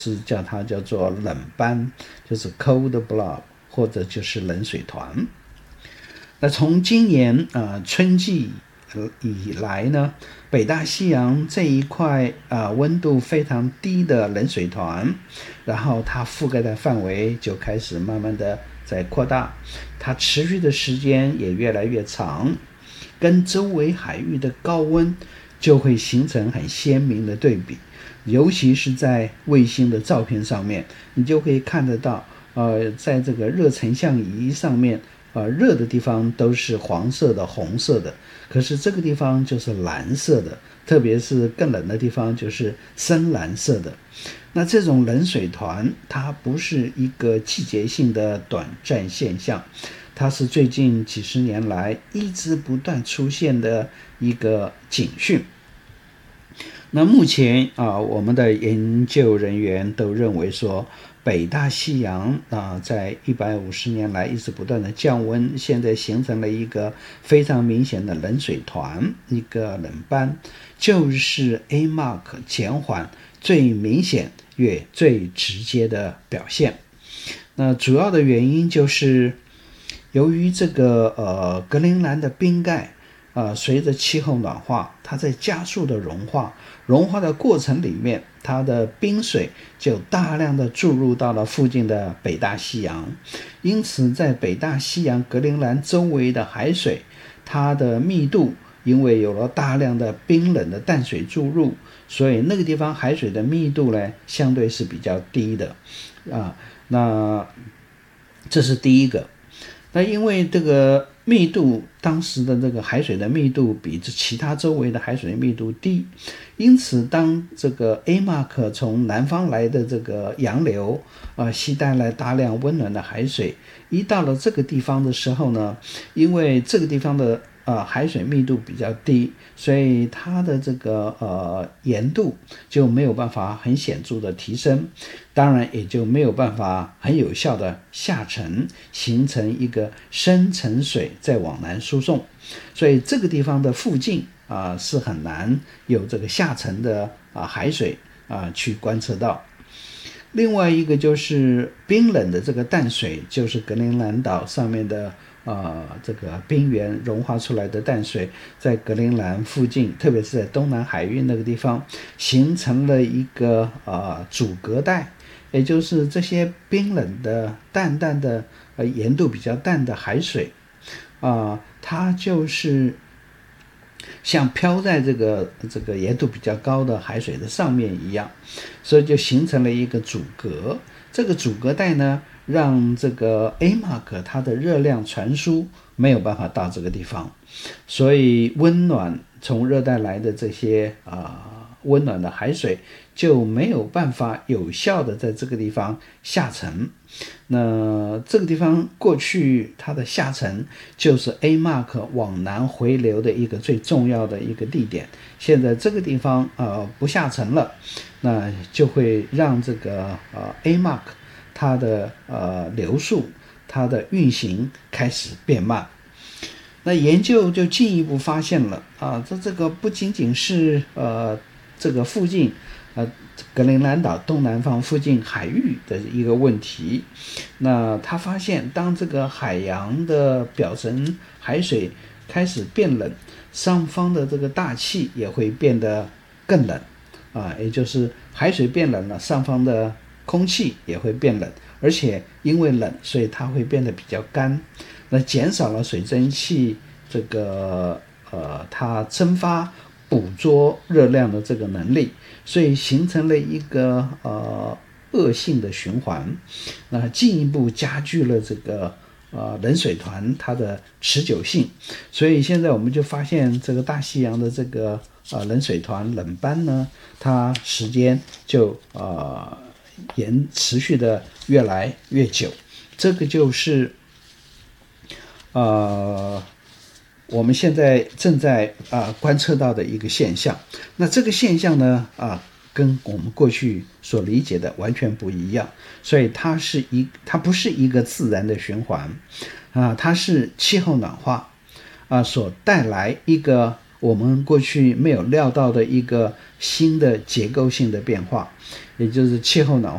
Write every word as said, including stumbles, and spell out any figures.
是叫它叫做冷斑，就是 cold blob， 或者就是冷水团。那从今年呃春季以来呢，北大西洋这一块呃温度非常低的冷水团，然后它覆盖的范围就开始慢慢的在扩大，它持续的时间也越来越长，跟周围海域的高温就会形成很鲜明的对比。尤其是在卫星的照片上面，你就可以看得到呃，在这个热成像仪上面，呃，热的地方都是黄色的、红色的，可是这个地方就是蓝色的，特别是更冷的地方就是深蓝色的。那这种冷水团它不是一个季节性的短暂现象，它是最近几十年来一直不断出现的一个警讯。那目前啊，我们的研究人员都认为说，北大西洋啊，在一百五十年来一直不断的降温，现在形成了一个非常明显的冷水团，一个冷斑，就是 A M O C 减缓最明显也最直接的表现。那主要的原因就是，由于这个呃格陵兰的冰盖呃，随着气候暖化，它在加速的融化，融化的过程里面，它的冰水就大量的注入到了附近的北大西洋，因此在北大西洋格陵兰周围的海水，它的密度因为有了大量的冰冷的淡水注入，所以那个地方海水的密度呢，相对是比较低的啊。那这是第一个。那因为这个密度，当时的这个海水的密度比其他周围的海水的密度低，因此当这个 A M O C 从南方来的这个洋流呃携带来大量温暖的海水，一到了这个地方的时候呢，因为这个地方的呃海水密度比较低，所以它的这个呃盐度就没有办法很显著的提升，当然也就没有办法很有效的下沉，形成一个深层水再往南输送，所以这个地方的附近啊、呃、是很难有这个下沉的啊、呃、海水啊、呃、去观测到。另外一个就是冰冷的这个淡水，就是格陵兰岛上面的呃，这个冰原融化出来的淡水，在格陵兰附近，特别是在东南海域那个地方，形成了一个呃阻隔带，也就是这些冰冷的、淡淡的、呃盐度比较淡的海水，啊、呃，它就是像飘在这个这个盐度比较高的海水的上面一样，所以就形成了一个阻隔。这个阻隔带呢，让这个 A M O C 它的热量传输没有办法到这个地方，所以温暖从热带来的这些啊、呃、温暖的海水就没有办法有效的在这个地方下沉。那这个地方过去它的下沉就是 A M O C 往南回流的一个最重要的一个地点，现在这个地方呃不下沉了，那就会让这个呃 A M O C 它的呃流速，它的运行开始变慢。那研究就进一步发现了啊，这这个不仅仅是呃这个附近呃格陵兰岛东南方附近海域的一个问题。那他发现，当这个海洋的表层海水开始变冷，上方的这个大气也会变得更冷啊，也就是海水变冷了，上方的空气也会变冷，而且因为冷，所以它会变得比较干，那减少了水蒸气这个呃它蒸发捕捉热量的这个能力，所以形成了一个呃恶性的循环，那进一步加剧了这个呃冷水团它的持久性。所以现在我们就发现这个大西洋的这个呃冷水团冷斑呢，它时间就呃延持续的越来越久，这个就是呃我们现在正在啊、呃、观测到的一个现象。那这个现象呢啊、呃、跟我们过去所理解的完全不一样，所以它是一它不是一个自然的循环啊、呃，它是气候暖化啊、呃、所带来一个我们过去没有料到的一个新的结构性的变化，也就是气候暖化